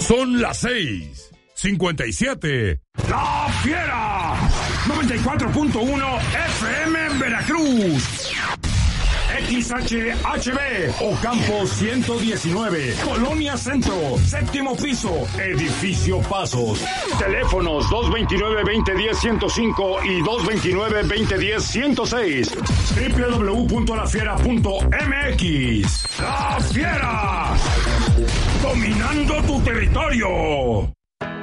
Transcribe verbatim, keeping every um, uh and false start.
Son las seis, cincuenta y siete. ¡La Fiera! noventa y cuatro punto uno F M en Veracruz. X H H B, Ocampo ciento diecinueve, Colonia Centro, séptimo piso, Edificio Pasos. Teléfonos dos veintinueve, veinte diez, ciento cinco y dos veintinueve, veinte diez, ciento seis. doble u doble u doble u punto la fiera punto m x. ¡La Fiera! Dominando tu territorio.